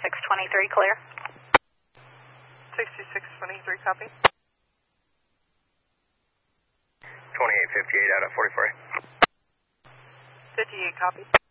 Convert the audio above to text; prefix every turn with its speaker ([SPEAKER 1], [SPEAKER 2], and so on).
[SPEAKER 1] 6623, clear.
[SPEAKER 2] 6623, copy.
[SPEAKER 3] 2858 out of 44A.
[SPEAKER 2] 58, copy.